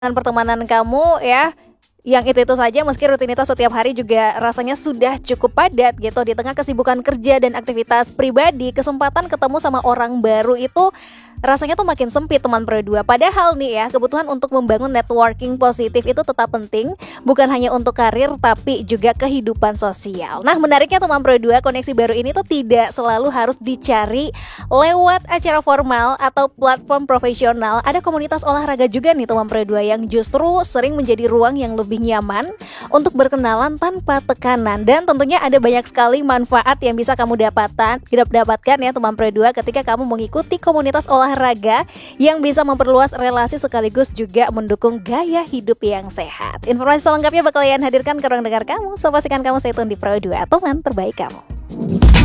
pertemanan kamu ya, yang itu saja meski rutinitas setiap hari juga rasanya sudah cukup padat gitu. Di tengah kesibukan kerja dan aktivitas pribadi, kesempatan ketemu sama orang baru itu rasanya tuh makin sempit teman Pro 2. Padahal nih ya, kebutuhan untuk membangun networking positif itu tetap penting, bukan hanya untuk karir tapi juga kehidupan sosial. Nah, menariknya teman Pro 2, koneksi baru ini tuh tidak selalu harus dicari lewat acara formal atau platform profesional. Ada komunitas olahraga juga nih teman Pro 2 yang justru sering menjadi ruang yang lebih nyaman untuk berkenalan tanpa tekanan. Dan tentunya ada banyak sekali manfaat yang bisa kamu dapatkan ya teman Pro 2 ketika kamu mengikuti komunitas olahraga yang bisa memperluas relasi sekaligus juga mendukung gaya hidup yang sehat. Informasi selengkapnya bakal Ian hadirkan ke ruang dengar kamu. So pastikan kamu stay tune di Pro 2, teman terbaik kamu.